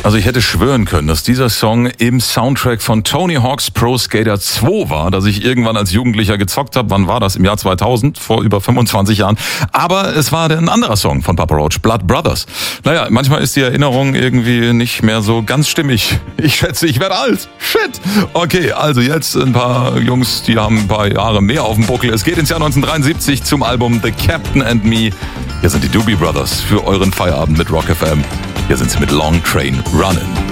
Also ich hätte schwören können, dass dieser Song im Soundtrack von Tony Hawk's Pro Skater 2 war, dass ich irgendwann als Jugendlicher gezockt habe. Wann war das? Im Jahr 2000, vor über 25 Jahren. Aber es war ein anderer Song von Papa Roach, Blood Brothers. Naja, manchmal ist die Erinnerung irgendwie nicht mehr so ganz stimmig. Ich schätze, ich werde alt. Shit. Okay, also jetzt ein paar Jungs, die haben ein paar Jahre mehr auf dem Buckel. Es geht ins Jahr 1973 zum Album The Captain and Me. Hier sind die Doobie Brothers für euren Feierabend mit Rock FM. Hier sind sie mit Long Train Runnin'.